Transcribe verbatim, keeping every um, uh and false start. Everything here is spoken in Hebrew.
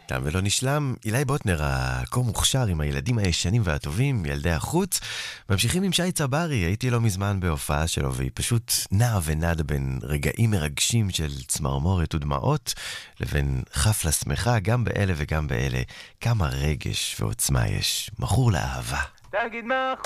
תם ולא נשלם, אילי בוטנר, הכה מוכשר עם הילדים הישנים והטובים, ילדי החוץ. ממשיכים עם שי צברי, הייתי לא מזמן בהופעה שלו, והיא פשוט נעה ונדה בין רגעים מרגשים של צמרמורת ודמעות, לבין חפלה שמחה, גם באלה וגם באלה. כמה רגש ועוצמה יש, מכור לאהבה. תגיד מה